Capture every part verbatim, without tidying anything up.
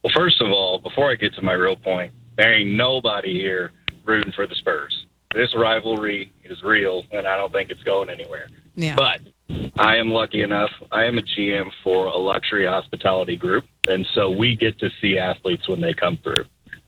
Well, first of all, before I get to my real point, there ain't nobody here rooting for the Spurs. This rivalry is real, and I don't think it's going anywhere. Yeah. But I am lucky enough. I am a G M for a luxury hospitality group, and so we get to see athletes when they come through.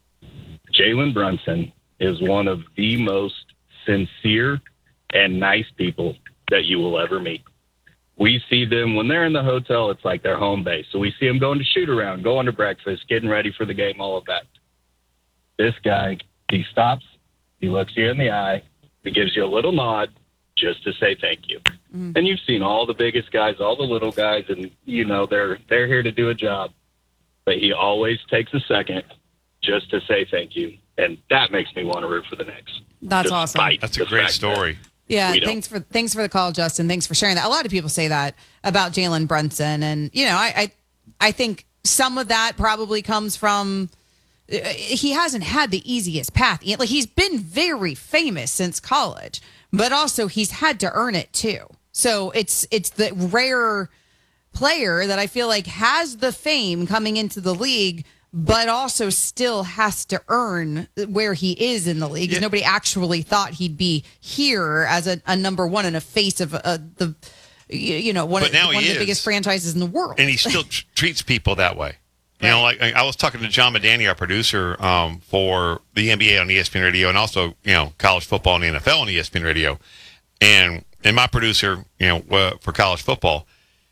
Jalen Brunson is one of the most sincere and nice people that you will ever meet. We see them when they're in the hotel, it's like their home base. So we see them going to shoot around, going to breakfast, getting ready for the game, all of that. This guy, he stops, he looks you in the eye, he gives you a little nod just to say thank you. Mm-hmm. And you've seen all the biggest guys, all the little guys, and, you know, they're they're here to do a job. But he always takes a second just to say thank you. And that makes me want to root for the Knicks. That's awesome. That's a great story. Yeah, thanks for thanks for the call, Justin. Thanks for sharing that. A lot of people say that about Jalen Brunson, and you know, I, I I think some of that probably comes from uh, he hasn't had the easiest path. Like he's been very famous since college, but also he's had to earn it too. So it's it's the rare player that I feel like has the fame coming into the league, but also still has to earn where he is in the league. Because yeah. Nobody actually thought he'd be here as a, a number one and a face of uh, the, you know, one, of, one of the biggest franchises in the world. And he still tr- treats people that way. You right. know, like I was talking to John Medani, our producer, um, for the N B A on E S P N Radio, and also, you know, college football and the N F L on E S P N Radio, and and my producer, you know, uh, for college football.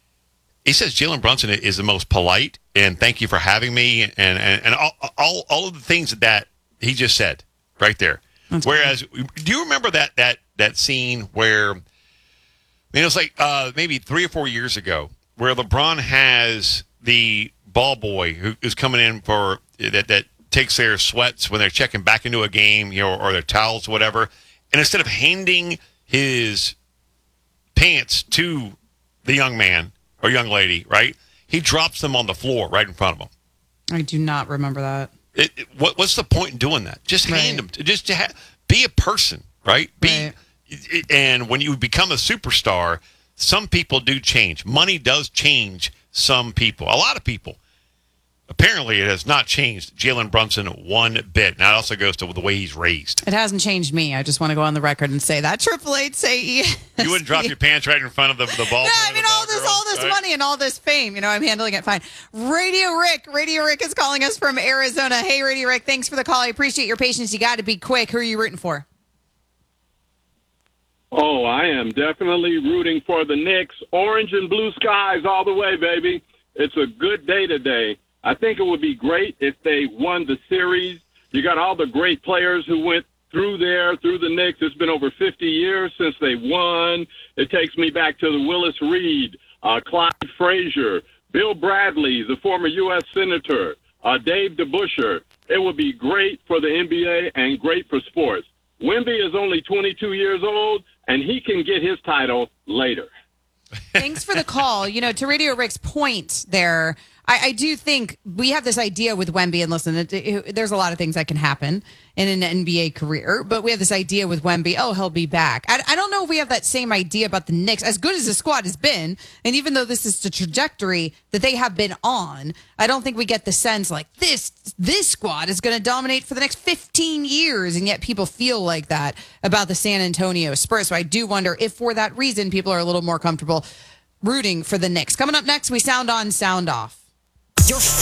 He says Jalen Brunson is the most polite, and thank you for having me, and and, and all, all all of the things that he just said right there. That's Whereas, funny. Do you remember that that that scene where, I mean, it was like uh, maybe three or four years ago, where LeBron has the ball boy who is coming in for that that takes their sweats when they're checking back into a game, you know, or their towels, or whatever, and instead of handing his pants to the young man or young lady, right? He drops them on the floor right in front of him. I do not remember that. It, it, what, what's the point in doing that? Just right. hand them. Just to ha- be a person, right? Be, right. It, and when you become a superstar, some people do change. Money does change some people. A lot of people. Apparently, it has not changed Jalen Brunson one bit. And that also goes to the way he's raised. It hasn't changed me. I just want to go on the record and say that. Triple Eight say yes. You wouldn't drop your pants right in front of the, the ball. Yeah, I mean, all this, girl, all this right? money and all this fame. You know, I'm handling it fine. Radio Rick. Radio Rick is calling us from Arizona. Hey, Radio Rick, thanks for the call. I appreciate your patience. You got to be quick. Who are you rooting for? Oh, I am definitely rooting for the Knicks. Orange and blue skies all the way, baby. It's a good day today. I think it would be great if they won the series. You got all the great players who went through there, through the Knicks. It's been over fifty years since they won. It takes me back to the Willis Reed, uh, Clyde Frazier, Bill Bradley, the former U S Senator, uh, Dave DeBusschere. It would be great for the N B A and great for sports. Wemby is only twenty-two years old, and he can get his title later. Thanks for the call. You know, to Radio Rick's point there, I, I do think we have this idea with Wemby, and listen, it, it, there's a lot of things that can happen in an N B A career, but we have this idea with Wemby, oh, he'll be back. I, I don't know if we have that same idea about the Knicks, as good as the squad has been, and even though this is the trajectory that they have been on, I don't think we get the sense like this this squad is going to dominate for the next fifteen years, and yet people feel like that about the San Antonio Spurs. So I do wonder if for that reason people are a little more comfortable rooting for the Knicks. Coming up next, we sound on, sound off. Your